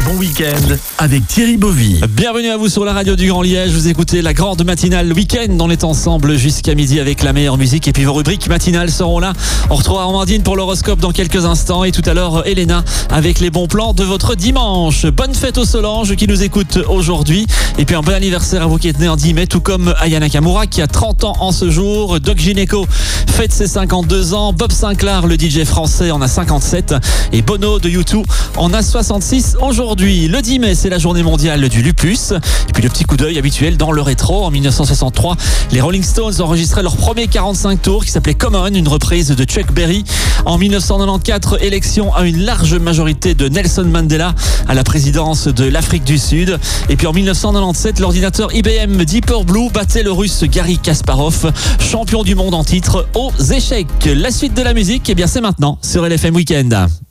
bon week-end avec Thierry Bovy. Bienvenue à vous sur la radio du Grand Liège. Vous écoutez la grande matinale week-end. On est ensemble jusqu'à midi avec la meilleure musique. Et puis vos rubriques matinales seront là. On retrouvera Amandine pour l'horoscope dans quelques instants. Et tout à l'heure, Elena avec les bons plans de votre dimanche. Bonne fête aux Solange qui nous écoute aujourd'hui. Et puis un bon anniversaire à vous qui êtes né en 10 mai, tout comme Aya Nakamura qui a 30 ans en ce jour. Doc Gineco fête ses 52 ans. Bob Sinclair, le DJ français, en a 57. Et Bono de U2 en a 66 aujourd'hui. Le 10 mai, c'est la journée mondiale du lupus. Et puis le petit coup d'œil habituel dans le rétro. En 1963, les Rolling Stones enregistraient leur premier 45 tours qui s'appelait Common, une reprise de Chuck Berry. En 1994, élection à une large majorité de Nelson Mandela à la présidence de l'Afrique du Sud. Et puis en 1997, l'ordinateur IBM Deeper Blue battait le russe Garry Kasparov, champion du monde en titre aux échecs. La suite de la musique, eh bien c'est maintenant sur LFM Weekend.